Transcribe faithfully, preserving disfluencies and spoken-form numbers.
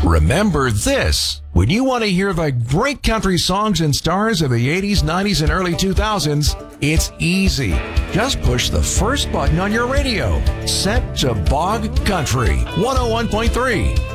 Remember this. When you want to hear the great country songs and stars of the eighties, nineties, and early two thousands, it's easy. Just push the first button on your radio. Set to Bog Country one oh one point three.